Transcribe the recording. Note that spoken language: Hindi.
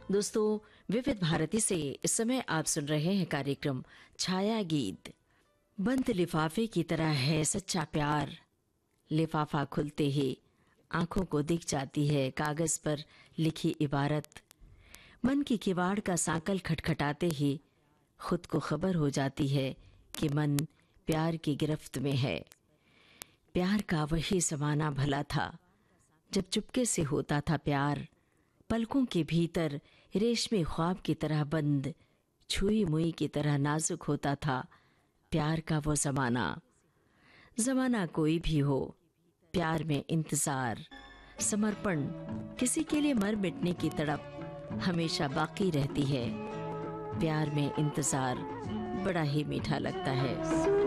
दोस्तों, विविध भारती से इस समय आप सुन रहे हैं कार्यक्रम छाया गीत। बंद लिफाफे की तरह है सच्चा प्यार। लिफाफा खुलते ही आंखों को दिख जाती है कागज पर लिखी इबारत। मन की किवाड़ का सांकल खटखटाते ही खुद को खबर हो जाती है कि मन प्यार की गिरफ्त में है। प्यार का वही ज़माना भला था जब चुपके से होता था प्यार, पलकों के भीतर रेशमी ख्वाब की तरह बंद, छुई मुई की तरह नाजुक होता था प्यार का वो ज़माना कोई भी हो, प्यार में इंतज़ार, समर्पण, किसी के लिए मर मिटने की तड़प हमेशा बाकी रहती है। प्यार में इंतज़ार बड़ा ही मीठा लगता है।